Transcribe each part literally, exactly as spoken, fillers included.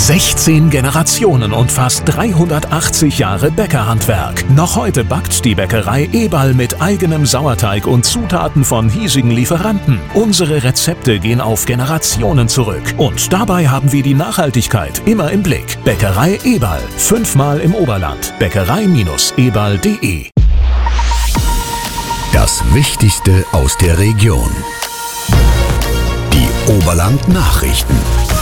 sechzehn Generationen und fast dreihundertachtzig Jahre Bäckerhandwerk. Noch heute backt die Bäckerei Eberl mit eigenem Sauerteig und Zutaten von hiesigen Lieferanten. Unsere Rezepte gehen auf Generationen zurück. Und dabei haben wir die Nachhaltigkeit immer im Blick. Bäckerei Eberl. Fünfmal im Oberland. Bäckerei Eberl punkt de. Das Wichtigste aus der Region. Die Oberland-Nachrichten.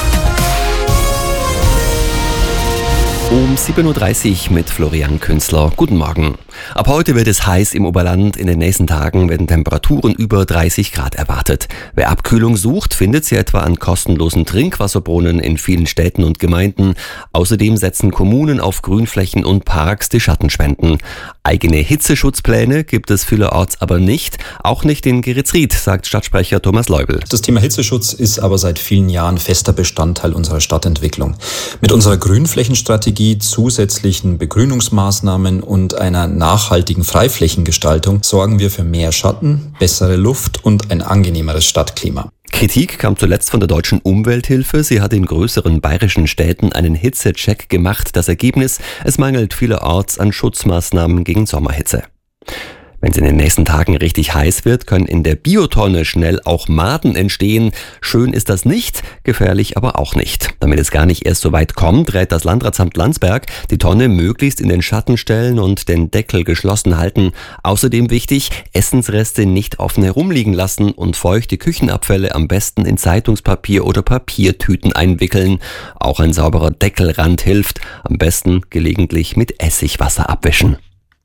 Um sieben Uhr dreißig mit Florian Künzler. Guten Morgen. Ab heute wird es heiß im Oberland. In den nächsten Tagen werden Temperaturen über dreißig Grad erwartet. Wer Abkühlung sucht, findet sie etwa an kostenlosen Trinkwasserbrunnen in vielen Städten und Gemeinden. Außerdem setzen Kommunen auf Grünflächen und Parks, die Schatten spenden. Eigene Hitzeschutzpläne gibt es vielerorts aber nicht. Auch nicht in Geretsried, sagt Stadtsprecher Thomas Leubel. Das Thema Hitzeschutz ist aber seit vielen Jahren fester Bestandteil unserer Stadtentwicklung. Mit unserer Grünflächenstrategie, zusätzlichen Begrünungsmaßnahmen und einer nachhaltigen Freiflächengestaltung sorgen wir für mehr Schatten, bessere Luft und ein angenehmeres Stadtklima. Kritik kam zuletzt von der Deutschen Umwelthilfe. Sie hat in größeren bayerischen Städten einen Hitzecheck gemacht. Das Ergebnis: Es mangelt vielerorts an Schutzmaßnahmen gegen Sommerhitze. Wenn es in den nächsten Tagen richtig heiß wird, können in der Biotonne schnell auch Maden entstehen. Schön ist das nicht, gefährlich aber auch nicht. Damit es gar nicht erst so weit kommt, rät das Landratsamt Landsberg, die Tonne möglichst in den Schatten stellen und den Deckel geschlossen halten. Außerdem wichtig, Essensreste nicht offen herumliegen lassen und feuchte Küchenabfälle am besten in Zeitungspapier oder Papiertüten einwickeln. Auch ein sauberer Deckelrand hilft, am besten gelegentlich mit Essigwasser abwischen.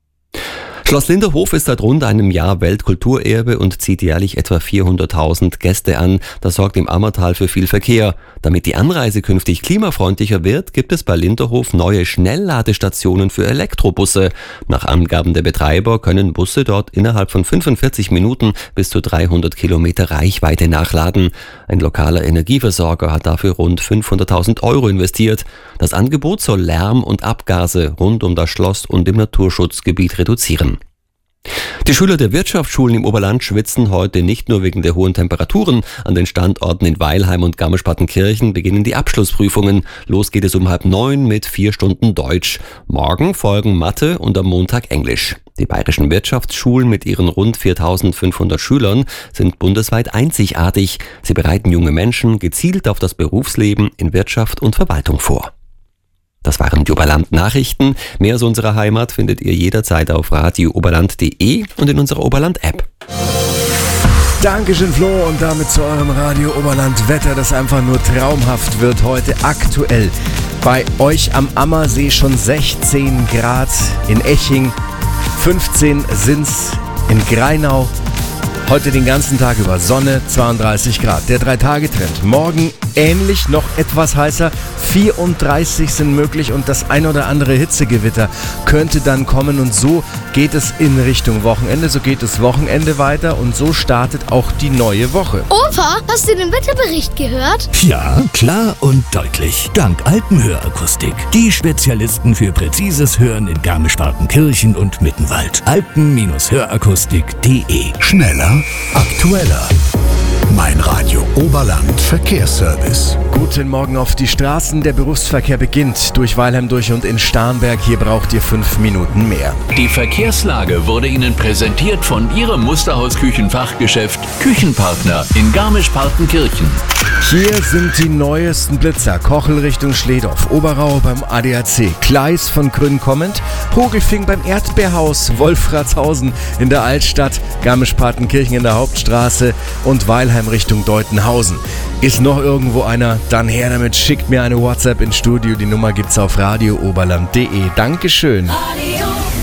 Schloss Linderhof ist seit rund einem Jahr Weltkulturerbe und zieht jährlich etwa vierhunderttausend Gäste an. Das sorgt im Ammertal für viel Verkehr. Damit die Anreise künftig klimafreundlicher wird, gibt es bei Linderhof neue Schnellladestationen für Elektrobusse. Nach Angaben der Betreiber können Busse dort innerhalb von fünfundvierzig Minuten bis zu dreihundert Kilometer Reichweite nachladen. Ein lokaler Energieversorger hat dafür rund fünfhunderttausend Euro investiert. Das Angebot soll Lärm und Abgase rund um das Schloss und im Naturschutzgebiet reduzieren. Die Schüler der Wirtschaftsschulen im Oberland schwitzen heute nicht nur wegen der hohen Temperaturen. An den Standorten in Weilheim und Garmisch-Partenkirchen beginnen die Abschlussprüfungen. Los geht es um halb neun mit vier Stunden Deutsch. Morgen folgen Mathe und am Montag Englisch. Die bayerischen Wirtschaftsschulen mit ihren rund viertausendfünfhundert Schülern sind bundesweit einzigartig. Sie bereiten junge Menschen gezielt auf das Berufsleben in Wirtschaft und Verwaltung vor. Das waren die Oberland-Nachrichten. Mehr aus unserer Heimat findet ihr jederzeit auf radio oberland punkt de und in unserer Oberland-App. Dankeschön, Flo, und damit zu eurem Radio Oberland-Wetter, das einfach nur traumhaft wird heute. Aktuell bei euch am Ammersee schon sechzehn Grad, in Eching fünfzehn sind's, in Greinau heute den ganzen Tag über Sonne, zweiunddreißig Grad. Der Drei-Tage-Trend. Morgen ähnlich, noch etwas heißer. vierunddreißig sind möglich und das ein oder andere Hitzegewitter könnte dann kommen. Und so geht es in Richtung Wochenende. So geht es Wochenende weiter und so startet auch die neue Woche. Opa, hast du den Wetterbericht gehört? Ja, klar und deutlich. Dank Alpenhörakustik. Die Spezialisten für präzises Hören in Garmisch-Partenkirchen und Mittenwald. alpen-hörakustik punkt de. Schneller, aktueller. Mein Radio Oberland Verkehrsservice. Guten Morgen auf die Straßen. Der Berufsverkehr beginnt durch Weilheim durch und in Starnberg. Hier braucht ihr fünf Minuten mehr. Die Verkehrslage wurde Ihnen präsentiert von Ihrem Musterhaus-Küchenfachgeschäft Küchenpartner in Garmisch-Partenkirchen. Hier sind die neuesten Blitzer. Kochel Richtung Schledorf, Oberau beim A D A C, Gleis von Grün kommend, Hogelfing beim Erdbeerhaus, Wolfratshausen in der Altstadt, Garmisch-Partenkirchen in der Hauptstraße und Weilheim Richtung Deutenhausen. Ist noch irgendwo einer? Dann her damit, schickt mir eine WhatsApp ins Studio. Die Nummer gibt's auf radio oberland punkt de. Dankeschön. Radio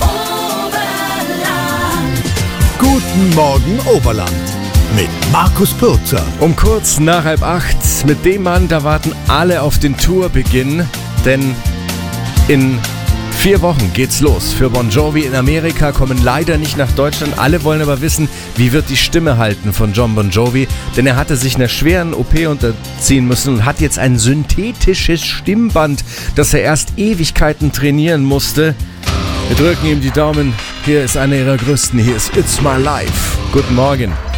Oberland. Guten Morgen Oberland mit Markus Pürzer. Um kurz nach halb acht mit dem Mann, da warten alle auf den Tourbeginn, denn in vier Wochen geht's los. Für Bon Jovi in Amerika, kommen leider nicht nach Deutschland. Alle wollen aber wissen, wie wird die Stimme halten von John Bon Jovi, denn er hatte sich einer schweren O P unterziehen müssen und hat jetzt ein synthetisches Stimmband, das er erst Ewigkeiten trainieren musste. Wir drücken ihm die Daumen. Hier ist einer ihrer größten. Hier ist It's My Life. Guten Morgen.